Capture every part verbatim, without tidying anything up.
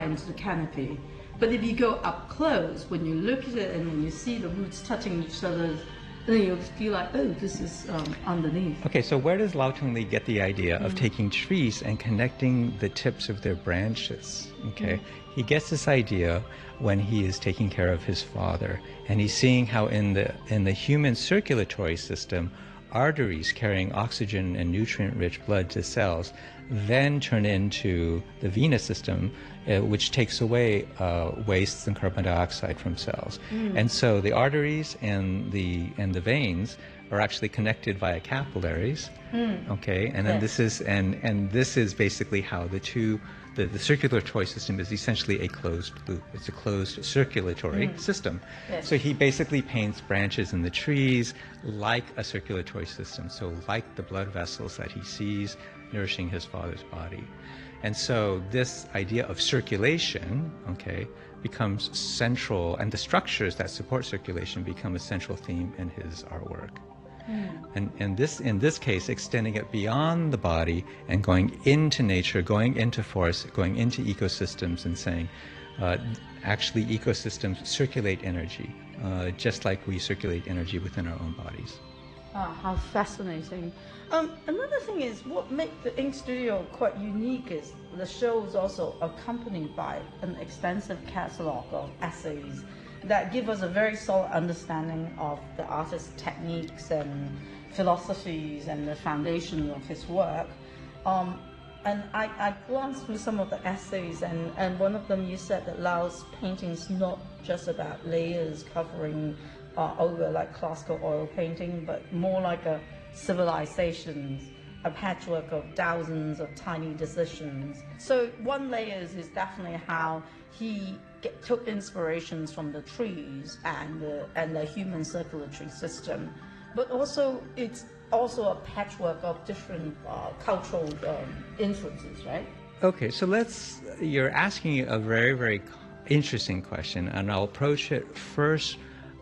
into the canopy. But if you go up close, when you look at it and when you see the roots touching each other, then you'll feel like, oh, this is um, underneath. Okay, so where does Lao Tengli get the idea of mm. taking trees and connecting the tips of their branches? Okay, mm. he gets this idea when he is taking care of his father, and he's seeing how in the in the human circulatory system, arteries carrying oxygen and nutrient-rich blood to cells then turn into the venous system, uh, which takes away uh, wastes and carbon dioxide from cells. Mm. And so the arteries and the and the veins are actually connected via capillaries. Mm. Okay, and then yes. this is and and this is basically how the two the, the circulatory system is essentially a closed loop. It's a closed circulatory mm. system. Yes. So he basically paints branches in the trees like a circulatory system, so like the blood vessels that he sees nourishing his father's body. And so this idea of circulation, okay, becomes central, and the structures that support circulation become a central theme in his artwork. Mm. And, and this, in this case, extending it beyond the body and going into nature, going into forests, going into ecosystems and saying, uh, actually ecosystems circulate energy, uh, just like we circulate energy within our own bodies. Ah, how fascinating. Um, another thing is, what makes the Ink Studio quite unique is the show is also accompanied by an extensive catalog of essays that give us a very solid understanding of the artist's techniques and philosophies and the foundation of his work. Um, and I, I glanced through some of the essays, and, and one of them you said that Lao's paintings not just about layers covering uh, over like classical oil painting, but more like a civilizations, a patchwork of thousands of tiny decisions. So one layer is definitely how he get, took inspirations from the trees and the, and the human circulatory system, but also it's also a patchwork of different uh, cultural um, influences, right? Okay, so let's, you're asking a very, very interesting question, and I'll approach it first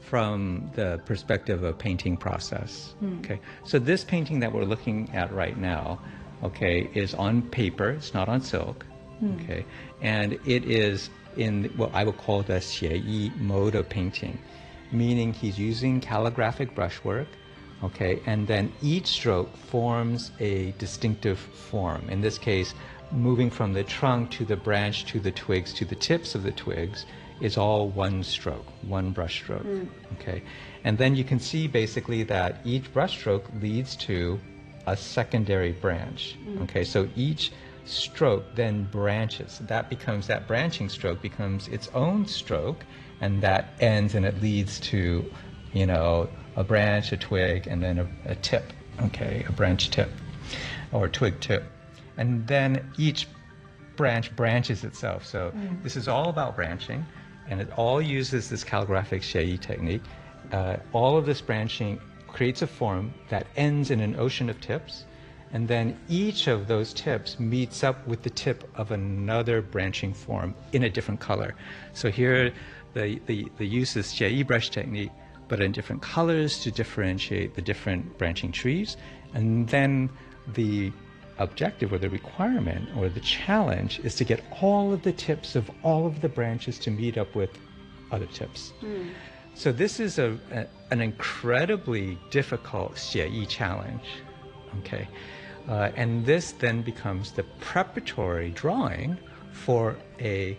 from the perspective of painting process. Mm. Okay, so this painting that we're looking at right now, okay, is on paper. It's not on silk. Mm. Okay, and it is in what I would call the 写意 mode of painting, meaning he's using calligraphic brushwork. Okay, and then each stroke forms a distinctive form. In this case, moving from the trunk to the branch to the twigs to the tips of the twigs is all one stroke, one brush stroke. Mm. Okay, and then you can see basically that each brush stroke leads to a secondary branch. Mm. Okay, so each stroke then branches. That becomes, that branching stroke becomes its own stroke, and that ends and it leads to, you know, a branch, a twig, and then a, a tip. Okay, a branch tip or twig tip, and then each branch branches itself. So mm. this is all about branching. And it all uses this calligraphic 写意 technique. Uh, all of this branching creates a form that ends in an ocean of tips, and then each of those tips meets up with the tip of another branching form in a different color. So here the, the, the use is 写意 brush technique, but in different colors to differentiate the different branching trees. And then the objective or the requirement or the challenge is to get all of the tips of all of the branches to meet up with other tips. Mm. So this is a, a an incredibly difficult 写意 challenge. Okay, uh, and this then becomes the preparatory drawing for a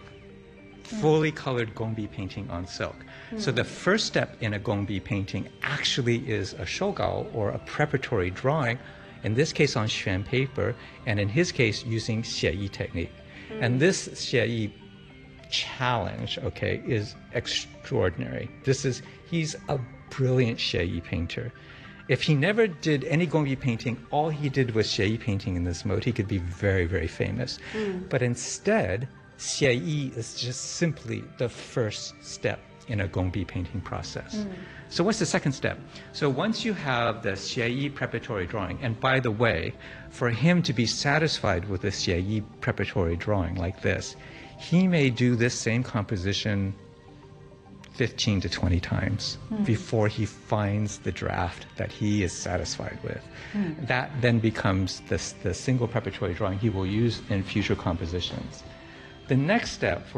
fully colored gongbi painting on silk. Mm. So the first step in a gongbi painting actually is a shogao, or a preparatory drawing, in this case on xuan paper, and in his case using 写意 technique. Mm. And this 写意 challenge, okay, is extraordinary. This is, he's a brilliant 写意 painter. If he never did any gongbi painting, all he did was 写意 painting in this mode, he could be very, very famous. Mm. But instead, 写意 is just simply the first step in a gongbi painting process. Mm. So what's the second step? So once you have the 写意 preparatory drawing, and by the way, for him to be satisfied with the 写意 preparatory drawing like this, he may do this same composition fifteen to twenty times mm. before he finds the draft that he is satisfied with. Mm. That then becomes the, the single preparatory drawing he will use in future compositions. The next step